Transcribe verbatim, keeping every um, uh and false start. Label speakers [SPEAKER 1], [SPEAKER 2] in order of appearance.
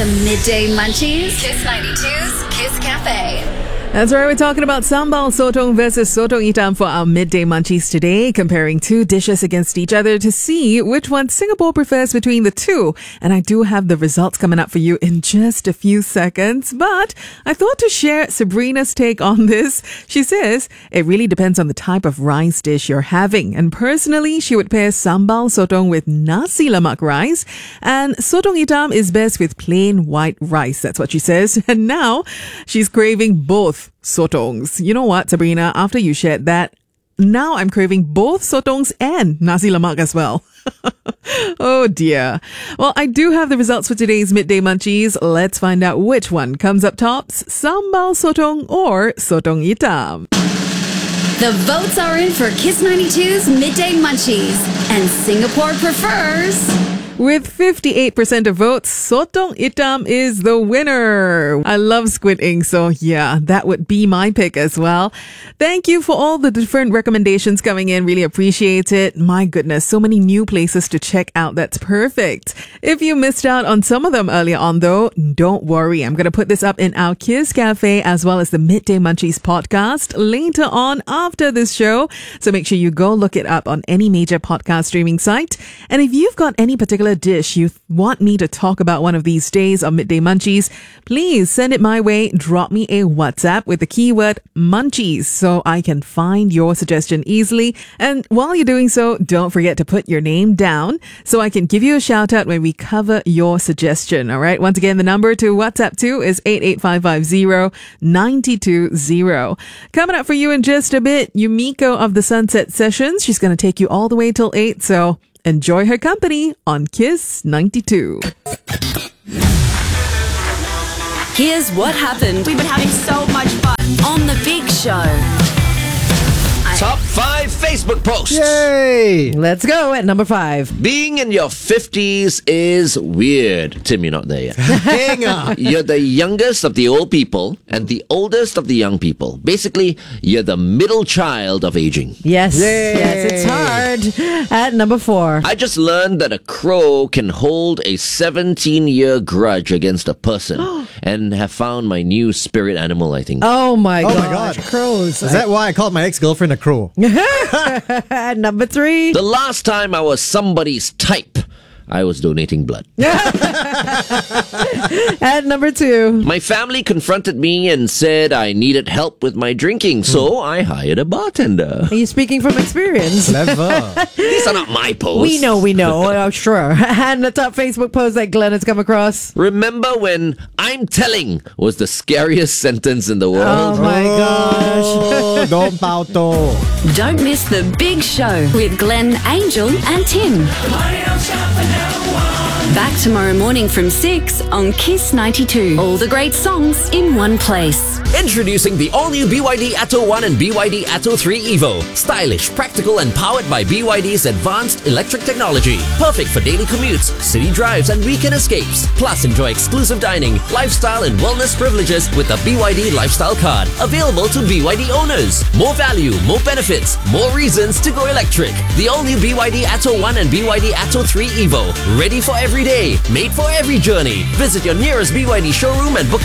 [SPEAKER 1] the Midday Munchies. Kiss ninety-two's Kiss Cafe.
[SPEAKER 2] That's right, we're talking about sambal sotong versus sotong hitam for our midday munchies today, comparing two dishes against each other to see which one Singapore prefers between the two. And I do have the results coming up for you in just a few seconds, but I thought to share Sabrina's take on this. She says it really depends on the type of rice dish you're having. And personally, she would pair sambal sotong with nasi lemak rice, and sotong hitam is best with plain white rice. That's what she says. And now she's craving both sotongs. You know what, Sabrina? After you shared that, now I'm craving both sotongs and nasi lemak as well. Oh dear. Well, I do have the results for today's Midday Munchies. Let's find out which one comes up tops, sambal sotong or sotong hitam.
[SPEAKER 1] The votes are in for Kiss ninety-two's Midday Munchies, and Singapore prefers...
[SPEAKER 2] With fifty-eight percent of votes, sotong hitam is the winner. I love Squid Ink, so yeah, that would be my pick as well. Thank you for all the different recommendations coming in. Really appreciate it. My goodness, so many new places to check out. That's perfect. If you missed out on some of them earlier on though, don't worry. I'm going to put this up in our Kiss Cafe as well as the Midday Munchies podcast later on after this show. So make sure you go look it up on any major podcast streaming site. And if you've got any particular dish you want me to talk about one of these days on Midday Munchies, please send it my way. Drop me a WhatsApp with the keyword munchies so I can find your suggestion easily. And while you're doing so, don't forget to put your name down so I can give you a shout out when we cover your suggestion. All right. Once again, the number to WhatsApp to is eight eight five five zero nine two zero. Coming up for you in just a bit, Yumiko of the Sunset Sessions. She's going to take you all the way till eight. So enjoy her company on Kiss ninety-two.
[SPEAKER 1] Here's what happened.
[SPEAKER 3] We've been having so much fun
[SPEAKER 1] on The Big Show.
[SPEAKER 4] Top five Facebook posts.
[SPEAKER 5] Yay!
[SPEAKER 2] Let's go at number five.
[SPEAKER 4] Being in your fifties is weird. Tim, you're not there yet.
[SPEAKER 5] Hang on.
[SPEAKER 4] You're the youngest of the old people and the oldest of the young people. Basically, you're the middle child of aging.
[SPEAKER 6] Yes,
[SPEAKER 5] Yay.
[SPEAKER 6] yes, it's hard. At number four.
[SPEAKER 4] I just learned that a crow can hold a seventeen-year grudge against a person and have found my new spirit animal, I think.
[SPEAKER 6] Oh my
[SPEAKER 5] Oh
[SPEAKER 6] god.
[SPEAKER 5] my god.
[SPEAKER 6] Crows.
[SPEAKER 5] Is that why I called my ex-girlfriend a crow?
[SPEAKER 6] At number three.
[SPEAKER 4] The last time I was somebody's type, I was donating blood.
[SPEAKER 6] At number two.
[SPEAKER 4] My family confronted me and said I needed help with my drinking, so I hired a bartender.
[SPEAKER 6] Are you speaking from experience?
[SPEAKER 5] Clever.
[SPEAKER 4] These are not my posts.
[SPEAKER 6] We know, we know. Oh, sure. And the top Facebook post that Glenn has come across.
[SPEAKER 4] Remember when "I'm telling" was the scariest sentence in the
[SPEAKER 6] Oh
[SPEAKER 4] world?
[SPEAKER 6] my gosh.
[SPEAKER 5] Oh, Don Pauto.
[SPEAKER 1] Don't miss The Big Show with Glenn, Angel and Tim. Back tomorrow morning from six on Kiss ninety-two. All the great songs in one place.
[SPEAKER 7] Introducing the all-new B Y D Atto one and B Y D Atto three Evo. Stylish, practical, and powered by B Y D's advanced electric technology. Perfect for daily commutes, city drives, and weekend escapes. Plus, enjoy exclusive dining, lifestyle, and wellness privileges with the B Y D Lifestyle Card. Available to B Y D owners. More value, more benefits, more reasons to go electric. The all-new B Y D Atto one and B Y D Atto three Evo. Ready for every day. Made for every journey. Visit your nearest B Y D showroom and book